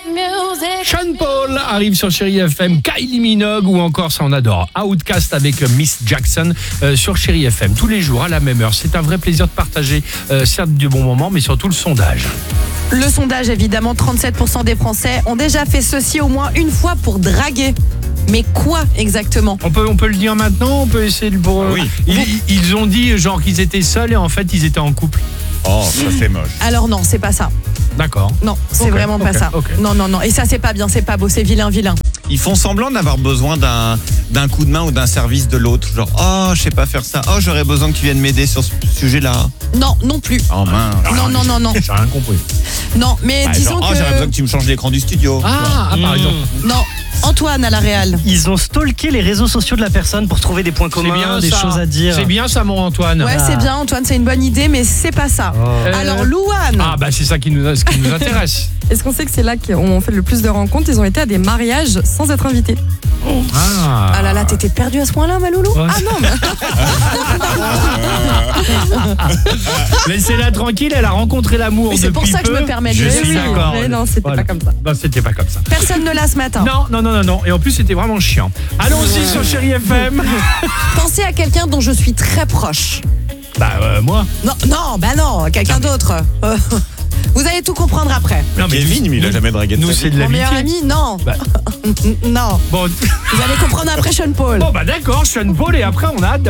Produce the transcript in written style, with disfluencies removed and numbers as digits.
Sean Paul arrive sur Chérie FM, Kylie Minogue ou encore, ça on adore, Outcast avec Miss Jackson sur Chérie FM. Tous les jours à la même heure. C'est un vrai plaisir de partager certes du bon moment, mais surtout le sondage. Le sondage, évidemment, 37% des Français ont déjà fait ceci au moins une fois pour draguer. Mais quoi exactement ? On peut le dire maintenant, on peut essayer de... Oui. Ils ont dit genre qu'ils étaient seuls et en fait ils étaient en couple. Oh, ça c'est moche. Alors non, c'est pas ça. D'accord. Non, c'est vraiment pas ça. ok. Non. Et ça, c'est pas bien, c'est pas beau, c'est vilain. Ils font semblant d'avoir besoin d'un coup de main ou d'un service de l'autre. Genre, oh, je sais pas faire ça. Oh, j'aurais besoin que tu viennes m'aider sur ce sujet-là. Non, non plus. Oh mince. Non. J'ai rien compris. Non, mais disons genre, oh, j'aurais besoin que tu me changes l'écran du studio. Par exemple. Non, Antoine à la Réal. Ils ont stalké les réseaux sociaux de la personne pour trouver des points communs, des choses à dire. C'est bien ça, mon Antoine. Ouais, c'est bien, Antoine, c'est une bonne idée, mais c'est pas ça. Alors, Louane. Ah bah c'est ça ce qui nous intéresse. Est-ce qu'on sait que c'est là qu'on fait le plus de rencontres ? Ils ont été à des mariages sans être invités. Ah là là, t'étais perdu à ce point-là, ma loulou ? Ouais. Ah non, mais... Laissez-la tranquille, elle a rencontré l'amour Mais depuis c'est pour ça que je me permets de Je le suis dire. d'accord. Mais non, c'était pas comme ça. Non, c'était pas comme ça. Personne ne l'a ce matin. Non. Et en plus, c'était vraiment chiant. Allons-y sur Chérie FM. Pensez à quelqu'un dont je suis très proche. Moi. Non, quelqu'un d'autre. Vous allez tout comprendre après. Non, mais Kevin, mais il a jamais dragué de nous, sa c'est vie. de Mon meilleur l'amitié. ami, non. Bah. Non. Bon, Vous allez comprendre après Sean Paul. d'accord, Sean Paul et après, on a hâte